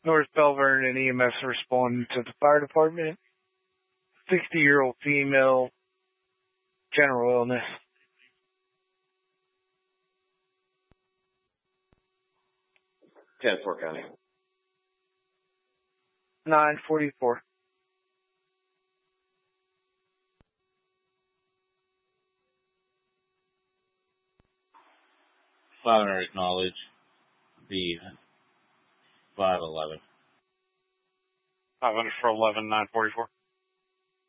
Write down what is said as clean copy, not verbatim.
North Belvern and EMS responded to the fire department. 60-year-old female, general illness. 10-4 County. 944. Father acknowledge the 511. 500 for 11, 944.